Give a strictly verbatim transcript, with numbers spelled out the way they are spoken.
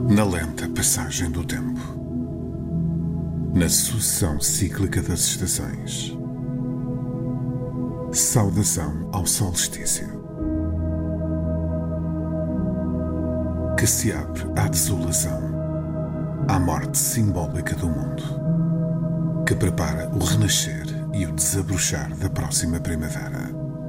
Na lenta passagem do tempo, na sucessão cíclica das estações, saudação ao solstício, que se abre à desolação, à morte simbólica do mundo, que prepara o renascer e o desabrochar da próxima primavera.